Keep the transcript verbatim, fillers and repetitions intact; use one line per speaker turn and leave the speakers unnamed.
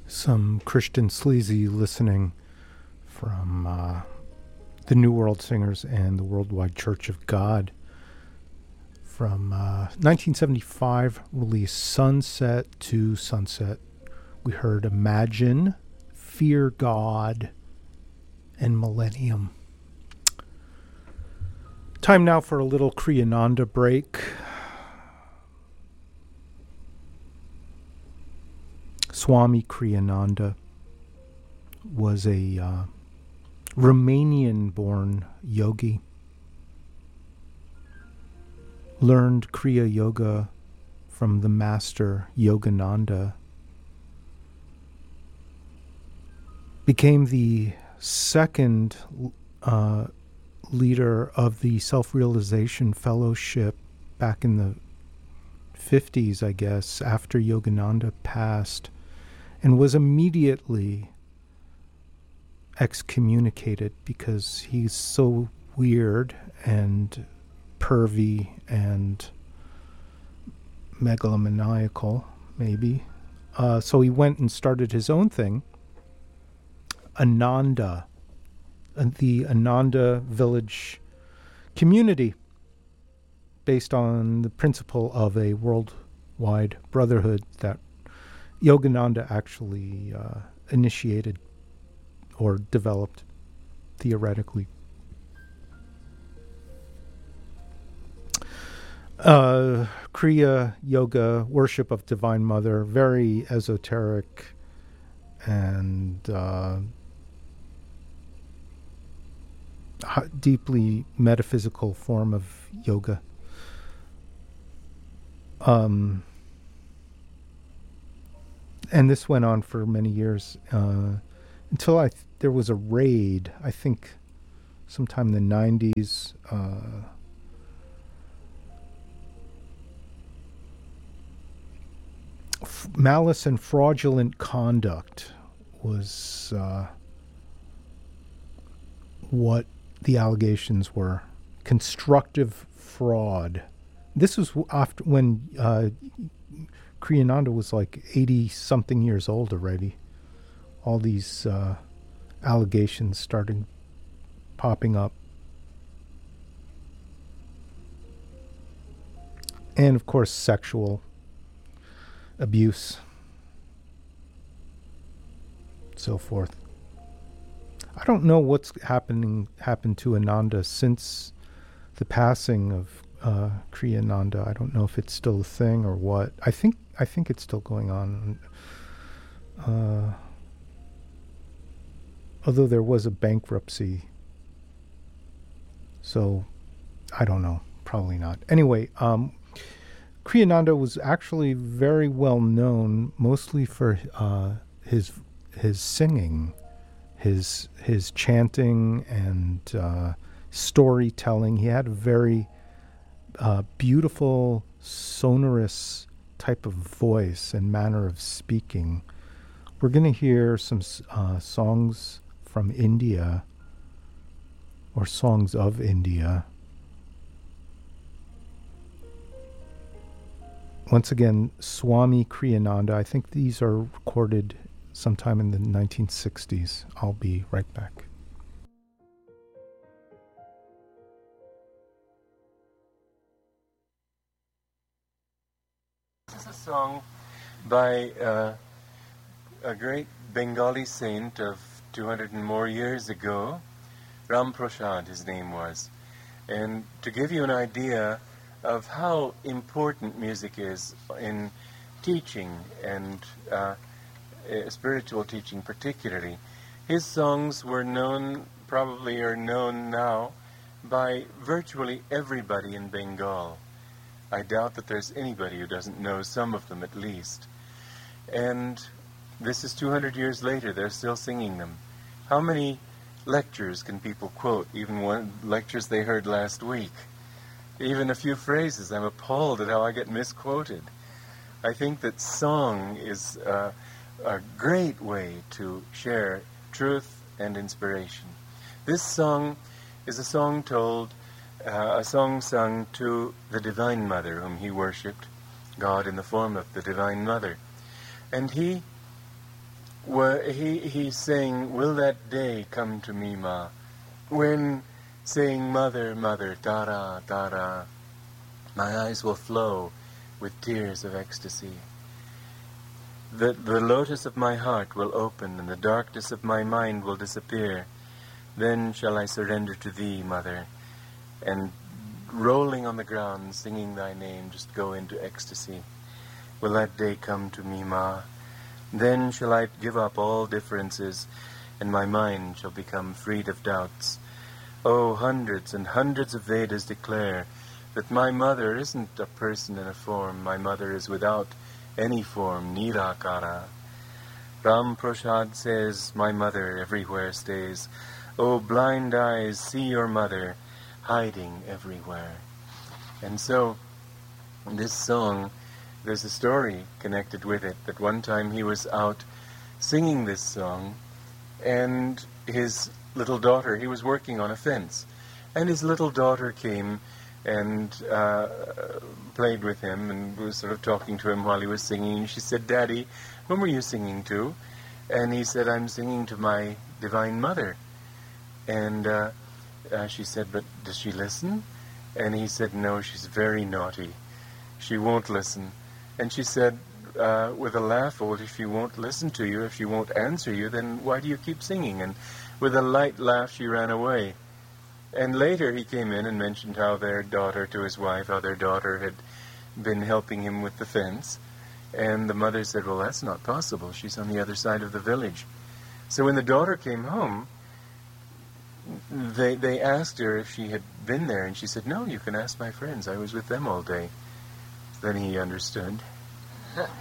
Some Christian sleazy listening from uh, the New World Singers and the Worldwide Church of God from uh, nineteen seventy-five release Sunset to Sunset. We heard Imagine, Fear God, and Millennium. Time now for a little Kriyananda break. Swami Kriyananda was a uh, Romanian-born yogi. Learned Kriya Yoga from the master Yogananda. Became the second uh, leader of the Self-Realization Fellowship back in the fifties, I guess, after Yogananda passed, and was immediately excommunicated because he's so weird and pervy and megalomaniacal, maybe. Uh, so he went and started his own thing, Ananda, the Ananda Village community, based on the principle of a worldwide brotherhood that Yogananda actually uh, initiated or developed theoretically. Uh, Kriya Yoga, worship of Divine Mother, very esoteric and uh, deeply metaphysical form of yoga. Um, and this went on for many years uh, until I th- there was a raid, I think sometime in the nineties. Uh, f- malice and fraudulent conduct was uh, what the allegations were. Constructive fraud. This was after when uh, Kriyananda was like eighty-something years old already. All these uh, allegations started popping up. And, of course, sexual abuse. So forth. I don't know what's happening happened to Ananda since the passing of uh, Kriyananda. I don't know if it's still a thing or what. I think I think it's still going on. Uh, although there was a bankruptcy, so I don't know. Probably not. Anyway, um, Kriyananda was actually very well known, mostly for uh, his his singing. His his chanting and uh, storytelling. He had a very uh, beautiful, sonorous type of voice and manner of speaking. We're going to hear some uh, songs from India, or songs of India. Once again, Swami Kriyananda. I think these are recorded sometime in the nineteen sixties. I'll be right back.
This is a song by uh, a great Bengali saint of two hundred and more years ago. Ram Prasad, his name was. And to give you an idea of how important music is in teaching and uh, Uh, spiritual teaching particularly. His songs were known, probably are known now, by virtually everybody in Bengal. I doubt that there's anybody who doesn't know some of them at least. And this is two hundred years later, they're still singing them. How many lectures can people quote, even one lectures they heard last week? Even a few phrases. I'm appalled at how I get misquoted. I think that song is uh, a great way to share truth and inspiration. This song is a song told, uh, a song sung to the Divine Mother, whom he worshipped, God in the form of the Divine Mother. And he Well, he, he's saying, will that day come to me, Ma, when saying, Mother, Mother, Tara, Tara, my eyes will flow with tears of ecstasy. The, the lotus of my heart will open, and the darkness of my mind will disappear. Then shall I surrender to thee, Mother, and rolling on the ground, singing thy name, just go into ecstasy. Will that day come to me, Ma? Then shall I give up all differences, and my mind shall become freed of doubts. Oh, hundreds and hundreds of Vedas declare that my mother isn't a person in a form. My mother is without any form, Nirakara. Ram Prasad says, my mother everywhere stays. Oh, blind eyes, see your mother hiding everywhere. And so, this song, there's a story connected with it, that one time he was out singing this song, and his little daughter, he was working on a fence, and his little daughter came and uh, played with him and was sort of talking to him while he was singing. She said, Daddy, whom are you singing to? And he said, I'm singing to my Divine Mother. And uh, uh, she said, but does she listen? And he said, no, she's very naughty. She won't listen. And she said, uh, with a laugh, well, if she won't listen to you, if she won't answer you, then why do you keep singing? And with a light laugh, she ran away. And later he came in and mentioned how their daughter, to his wife, how their daughter had been helping him with the fence. And the mother said, well, that's not possible. She's on the other side of the village. So when the daughter came home, they they asked her if she had been there, and she said, no, you can ask my friends. I was with them all day. Then he understood.